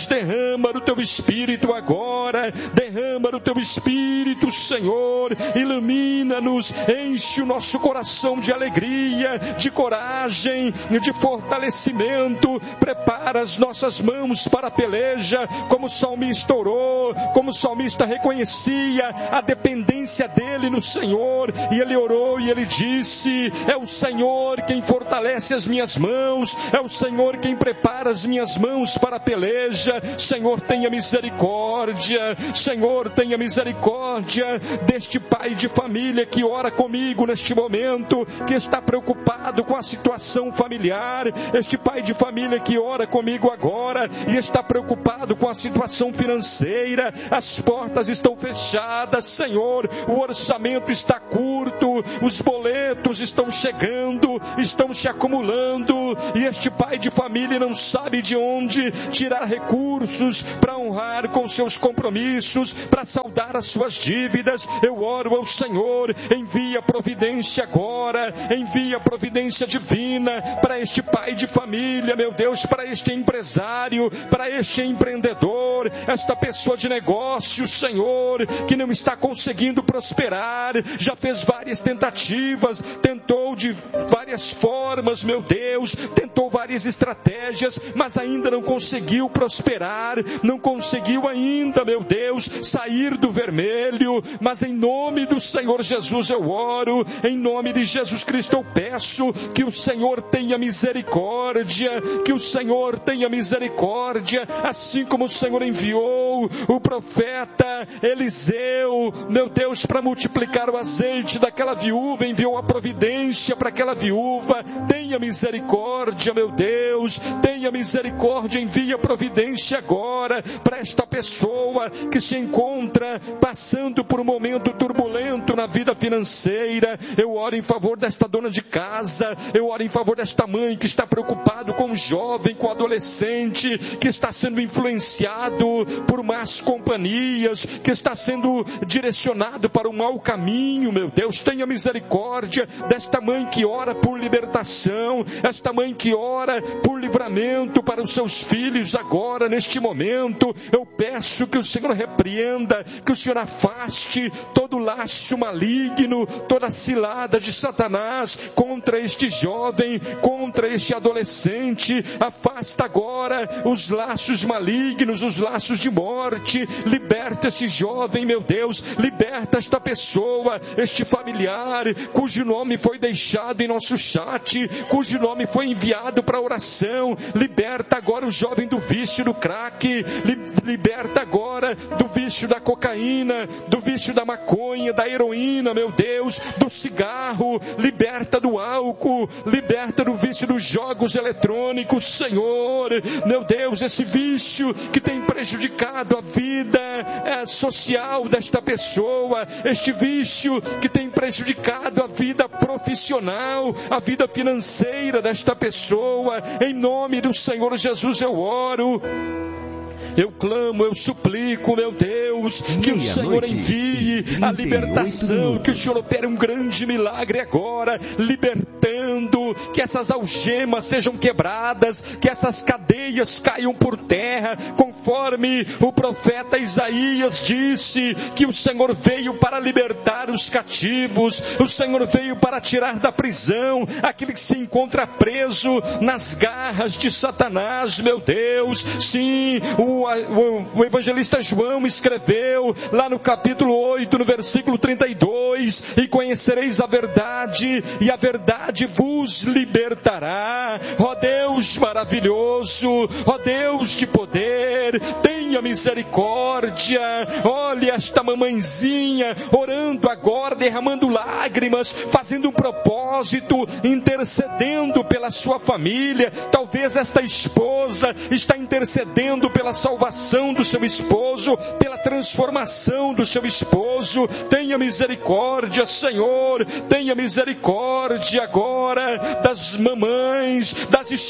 derrama o teu Espírito agora, derrama o teu Espírito, Senhor, ilumina-nos, enche o nosso coração de alegria, de coragem, de fortalecimento, prepara as nossas mãos para a peleja, como o salmista orou, como o salmista reconhecia a dependência dele no Senhor, e ele orou e ele disse: é o Senhor quem fortalece as minhas mãos, é o Senhor quem prepara as minhas mãos para a peleja. Senhor, tenha misericórdia, Senhor, tenha misericórdia deste pai de família que ora comigo neste momento, que está preocupado com a situação familiar, este pai de família que ora comigo agora e está preocupado com a situação financeira, as portas estão fechadas, Senhor, o orçamento está curto, os boletos estão chegando, estão se acumulando, e este pai de família não sabe de onde tirar recursos para honrar com seus compromissos, para saldar as suas dívidas. Eu oro ao Senhor, envia providência agora, envia providência divina para este pai de família, meu Deus, para este empresário, para este empreendedor, esta pessoa de negócio, Senhor, que não está conseguindo prosperar, já fez várias tentativas, tentou de várias formas, meu Deus, tentou várias estratégias, mas ainda não conseguiu prosperar, não conseguiu ainda, meu Deus, sair do vermelho. Mas em nome do Senhor Jesus eu oro, em nome de Jesus Cristo eu peço que o Senhor tenha misericórdia, que o Senhor tenha misericórdia, assim como o Senhor enviou o profeta Eliseu, meu Deus, para multiplicar o azeite daquela viúva, enviou a providência para aquela viúva. Tenha misericórdia, meu Deus, tenha misericórdia, envia providência agora para esta pessoa que se encontra passando por um momento turbulento na vida financeira. Eu oro em favor desta dona de casa, eu oro em favor desta mãe que está preocupado com o jovem, com o adolescente, que está sendo influenciado por más companhias, que está sendo direcionado para um mau caminho, meu Deus. Tenha misericórdia desta mãe que ora por libertação, esta mãe que ora por livramento para os seus filhos agora, neste momento. Eu peço que o Senhor repreenda, que o Senhor afaste todo laço maligno, toda cilada de Satanás contra este jovem, contra este adolescente. Afasta agora os laços malignos, os laços de morte. Liberta este jovem, meu Deus, liberta esta pessoa, este familiar, cujo nome foi deixado em nosso chat, cujo nome foi enviado para oração. Liberta agora o jovem do vício do crack, liberta agora do vício da cocaína, do vício da maconha, da heroína, meu Deus, do cigarro. Liberta do álcool, liberta do vício dos jogos eletrônicos, Senhor, meu Deus, esse vício que tem prejudicado a vida social desta pessoa, este vício que tem prejudicado a vida profissional, a vida financeira desta pessoa. Em nome do Senhor Jesus eu oro, eu clamo, eu suplico, meu Deus, que o Senhor envie a libertação, que o Senhor opere um grande milagre agora, libertando, que essas algemas sejam quebradas, que essas cadeias caiam por terra, conforme o profeta Isaías disse, que o Senhor veio para libertar os cativos, o Senhor veio para tirar da prisão aquele que se encontra preso nas garras de Satanás, meu Deus. Sim, o evangelista João escreveu lá no capítulo 8, no versículo 32, e conhecereis a verdade, e a verdade vos libertará. Ó Deus maravilhoso, ó Deus de poder, tenha misericórdia. Olha esta mamãezinha orando agora, derramando lágrimas, fazendo um propósito, intercedendo pela sua família. Talvez esta esposa está intercedendo pela salvação do seu esposo, pela transformação do seu esposo. Tenha misericórdia, Senhor, tenha misericórdia agora das mamães, das esposas,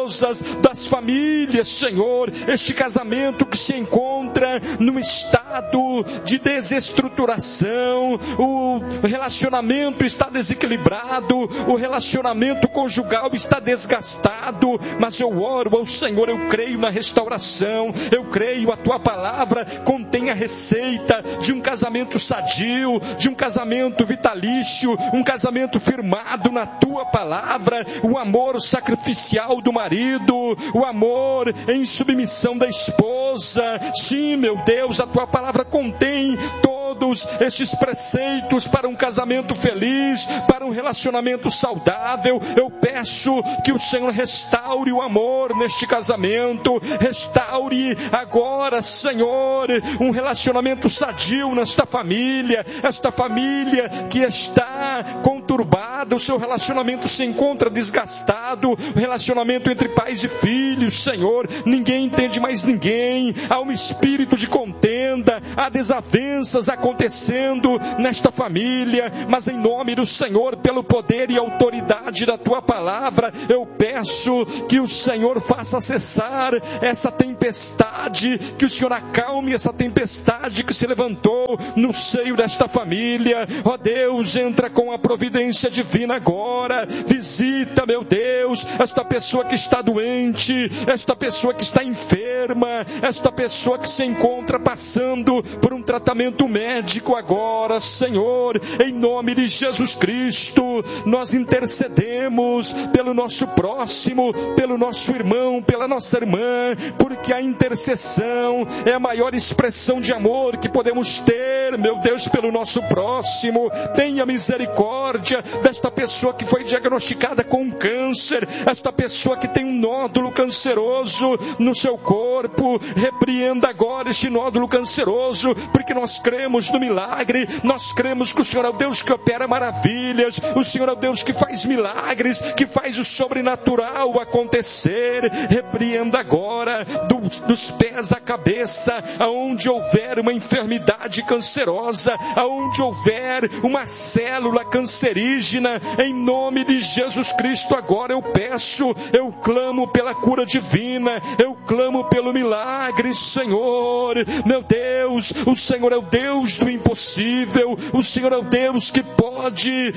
esposas, das famílias, Senhor, este casamento que se encontra num estado de desestruturação, o relacionamento está desequilibrado, o relacionamento conjugal está desgastado, mas eu oro ao Senhor, eu creio na restauração, eu creio a tua palavra contém a receita de um casamento sadio, de um casamento vitalício, um casamento firmado na tua palavra, o amor sacrificial do marido, o amor em submissão da esposa. Sim, meu Deus, a tua palavra contém todos estes preceitos para um casamento feliz, para um relacionamento saudável. Eu peço que o Senhor restaure o amor neste casamento, restaure agora, Senhor, um relacionamento sadio nesta família, esta família que está conturbada, o seu relacionamento se encontra desgastado, o relacionamento entre pais e filhos, Senhor, ninguém entende mais ninguém, há um espírito de contenda, há desavenças acontecendo nesta família, mas em nome do Senhor, pelo poder e autoridade da tua palavra, eu peço que o Senhor faça cessar essa tempestade, que o Senhor acalme essa tempestade que se levantou no seio desta família. Ó Deus, entra com a providência divina agora, visita, meu Deus, esta pessoa que está doente, esta pessoa que está enferma, esta pessoa que se encontra passando por um tratamento médico agora, Senhor, em nome de Jesus Cristo, nós intercedemos pelo nosso próximo, pelo nosso irmão, pela nossa irmã, porque a intercessão é a maior expressão de amor que podemos ter, meu Deus, pelo nosso próximo. Tenha misericórdia desta pessoa que foi diagnosticada com um câncer, esta pessoa que tem um nódulo canceroso no seu corpo, repreenda agora este nódulo canceroso, porque nós cremos no milagre, nós cremos que o Senhor é o Deus que opera maravilhas, o Senhor é o Deus que faz milagres, que faz o sobrenatural acontecer. Repreenda agora dos pés à cabeça, aonde houver uma enfermidade cancerosa, aonde houver uma célula cancerígena, em nome de Jesus Cristo, agora eu peço, eu clamo pela cura divina, eu clamo pelo milagre, Senhor, meu Deus, o Senhor é o Deus do impossível, o Senhor é o Deus que pode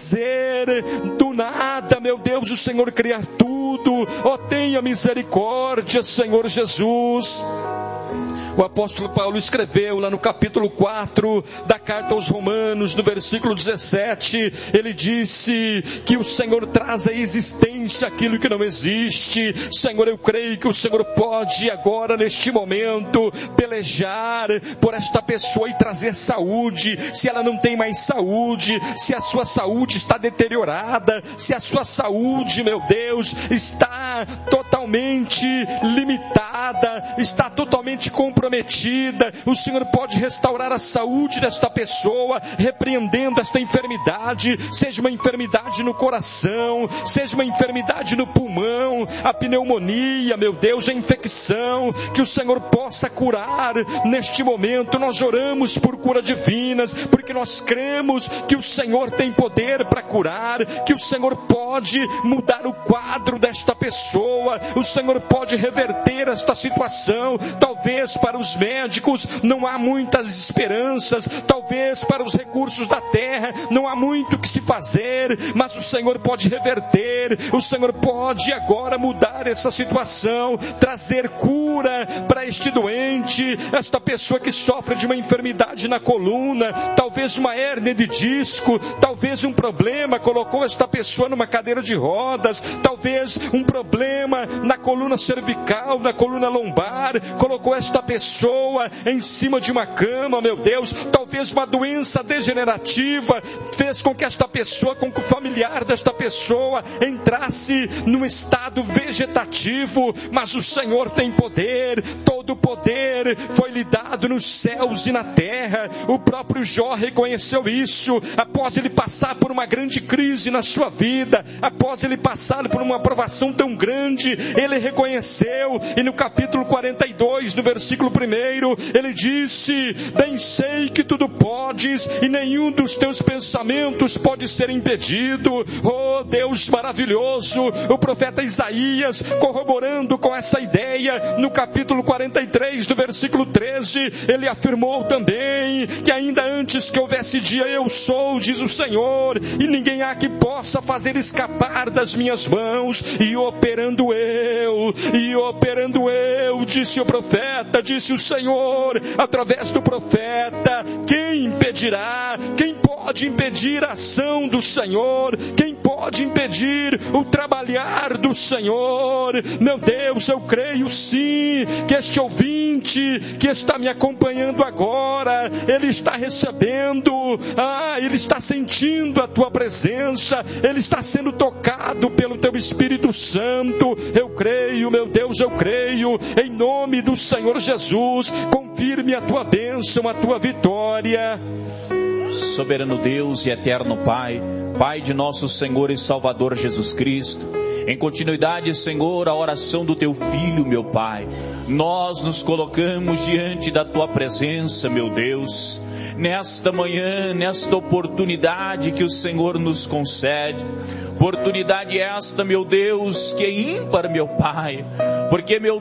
fazer do nada, meu Deus, o Senhor criar tudo. Ó, tenha misericórdia, Senhor Jesus. O apóstolo Paulo escreveu lá no capítulo 4 da carta aos Romanos, no versículo 17, ele disse que o Senhor traz à existência aquilo que não existe. Senhor, eu creio que o Senhor pode agora, neste momento, pelejar por esta pessoa e trazer saúde. Se ela não tem mais saúde, se a sua saúde está deteriorada, se a sua saúde, meu Deus, está totalmente limitada, está totalmente comprometida, o Senhor pode restaurar a saúde desta pessoa, repreendendo esta enfermidade, seja uma enfermidade no coração, seja uma enfermidade no pulmão, a pneumonia, meu Deus, a infecção, que o Senhor possa curar neste momento. Nós oramos por cura divinas, porque nós cremos que o Senhor tem poder para curar, que o Senhor pode mudar o quadro desta pessoa, o Senhor pode reverter esta situação. Talvez para os médicos não há muitas esperanças, talvez para os recursos da terra não há muito o que se fazer, mas o Senhor pode reverter, o Senhor pode agora mudar essa situação, trazer cura para este doente, esta pessoa que sofre de uma enfermidade na coluna, talvez uma hérnia de disco, talvez um problema colocou esta pessoa numa cadeira de rodas, talvez um problema na coluna cervical, na coluna lombar, colocou esta pessoa em cima de uma cama, meu Deus, talvez uma doença degenerativa fez com que esta pessoa, com que o familiar desta pessoa entrasse num estado vegetativo, mas o Senhor tem poder, todo o poder foi lhe prosperidade nos céus e na terra. O próprio Jó reconheceu isso, após ele passar por uma grande crise na sua vida, após ele passar por uma provação tão grande, ele reconheceu, e no capítulo 42, no versículo 1, ele disse: bem sei que tudo podes, e nenhum dos teus pensamentos pode ser impedido. Oh Deus maravilhoso! O profeta Isaías, corroborando com essa ideia, no capítulo 43, do versículo 13, ele afirmou também que ainda antes que houvesse dia, eu sou, diz o Senhor, e ninguém há que possa fazer escapar das minhas mãos, e operando eu, disse o profeta, disse o Senhor, através do profeta. Quem impedirá? Quem pode impedir a ação do Senhor? Quem pode impedir o trabalhar do Senhor? Meu Deus, eu creio sim, que este ouvinte que está me acompanhando agora, ele está recebendo, ele está sentindo a tua presença, ele está sendo tocado pelo teu Espírito Santo. Eu creio, meu Deus, eu creio, em nome do Senhor Jesus. Confirme a tua bênção, a tua vitória. Soberano Deus e eterno Pai, Pai de nosso Senhor e Salvador Jesus Cristo, em continuidade, Senhor, a oração do Teu Filho, meu Pai, nós nos colocamos diante da Tua presença, meu Deus, nesta manhã, nesta oportunidade que o Senhor nos concede, oportunidade esta, meu Deus, que é ímpar, meu Pai, porque, meu